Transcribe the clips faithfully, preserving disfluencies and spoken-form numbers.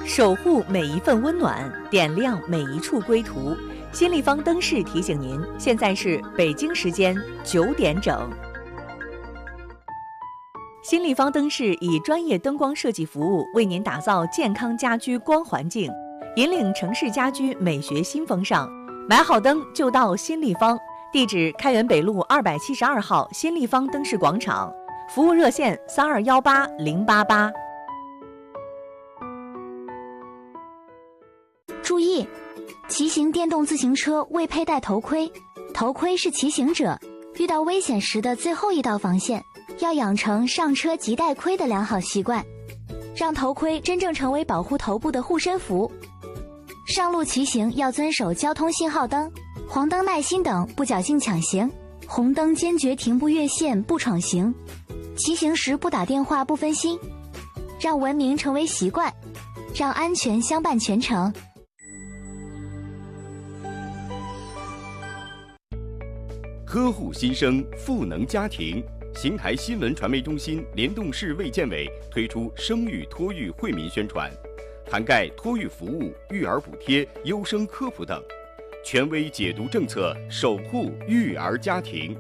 守护每一份温暖，点亮每一处归途。新立方灯饰提醒您，现在是北京时间九点整。新立方灯饰以专业灯光设计服务，为您打造健康家居光环境，引领城市家居美学新风尚。买好灯就到新立方，地址开元北路二百七十二号新立方灯饰广场，服务热线三二幺八零八八。 注意，骑行电动自行车未佩戴头盔，头盔是骑行者遇到危险时的最后一道防线，要养成上车即戴盔的良好习惯，让头盔真正成为保护头部的护身符。上路骑行要遵守交通信号灯、黄灯耐心等，不侥幸抢行；红灯坚决停步越线，不闯行。骑行时不打电话，不分心，让文明成为习惯，让安全相伴全程。 呵护新生，赋能家庭。邢台新闻传媒中心联动市卫健委推出生育托育惠民宣传，涵盖托育服务、育儿补贴、优生科普等，权威解读政策，守护育儿家庭。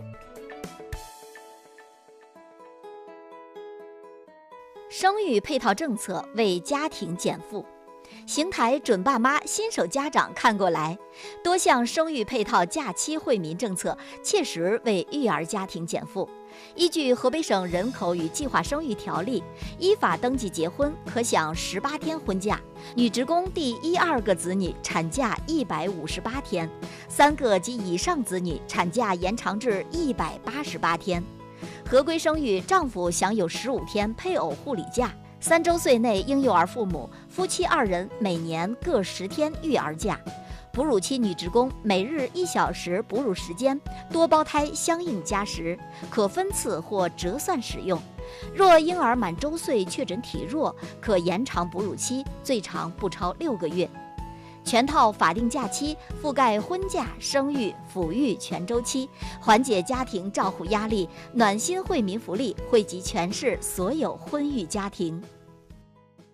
生育配套政策为家庭减负。邢台准爸妈新手家长看过来，多项生育配套假期惠民政策切实为育儿家庭减负。依据河北省人口与计划生育条例，依法登记结婚可享十八天婚假，女职工第一二个子女产假一百五十八天，三个及以上子女产假延长至一百八十八天。合规生育，丈夫享有十五天配偶护理假。三周岁内婴幼儿父母、夫妻二人每年各十天育儿假，哺乳期女职工每日一小时哺乳时间，多胞胎相应加时，可分次或折算使用。若婴儿满周岁确诊体弱，可延长哺乳期，最长不超六个月。全套法定假期覆盖婚假、生育、抚育全周期，缓解家庭照护压力，暖心惠民福利惠及全市所有婚育家庭。